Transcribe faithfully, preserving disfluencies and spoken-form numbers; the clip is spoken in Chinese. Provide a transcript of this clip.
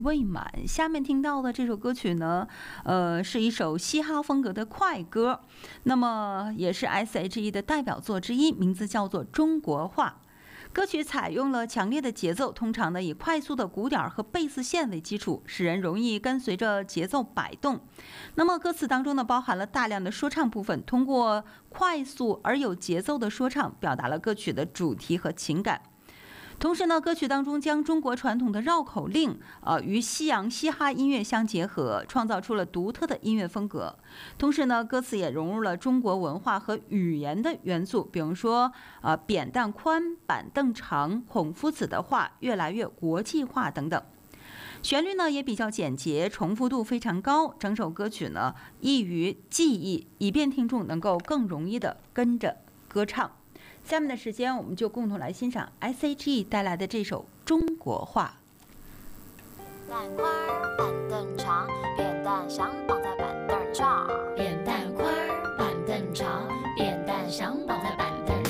未满。下面听到的这首歌曲呢，呃，是一首嘻哈风格的快歌，那么也是 S H E 的代表作之一，名字叫做《中国话》。歌曲采用了强烈的节奏，通常呢以快速的鼓点和贝斯线为基础，使人容易跟随着节奏摆动。那么歌词当中呢包含了大量的说唱部分，通过快速而有节奏的说唱，表达了歌曲的主题和情感。同时呢，歌曲当中将中国传统的绕口令呃与西洋嘻哈音乐相结合，创造出了独特的音乐风格。同时呢，歌词也融入了中国文化和语言的元素，比如说呃扁担宽、板凳长、孔夫子的话越来越国际化等等。旋律呢也比较简洁，重复度非常高，整首歌曲呢易于记忆，以便听众能够更容易的跟着歌唱。下面的时间，我们就共同来欣赏 S H E 带来的这首《中国话》。 扁担宽，板凳长，扁担想绑在板凳上。